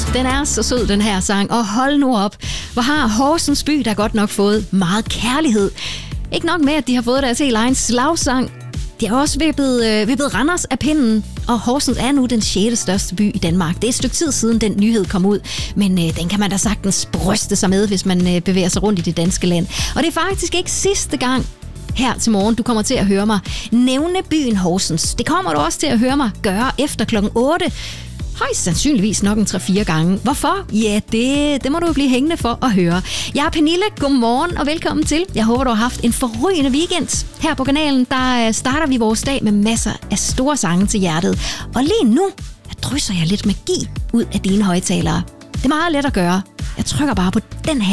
Den er så sød, den her sang. Og hold nu op, hvor har Horsens by da godt nok fået meget kærlighed. Ikke nok med, at de har fået deres helt egen slagsang. De har også vippet Randers af pinden, og Horsens er nu den 6. største by i Danmark. Det er et stykke tid siden, den nyhed kom ud, men den kan man da sagtens bryste sig med, hvis man bevæger sig rundt i det danske land. Og det er faktisk ikke sidste gang her til morgen, du kommer til at høre mig nævne byen Horsens. Det kommer du også til at høre mig gøre efter klokken 8. Højst sandsynligvis nok en 3-4 gange. Hvorfor? Ja, det må du blive hængende for at høre. Jeg er Pernille. Godmorgen og velkommen til. Jeg håber, du har haft en forrygende weekend. Her på kanalen, der starter vi vores dag med masser af store sange til hjertet. Og lige nu, der drysser jeg lidt magi ud af dine højtalere. Det er meget let at gøre. Jeg trykker bare på den her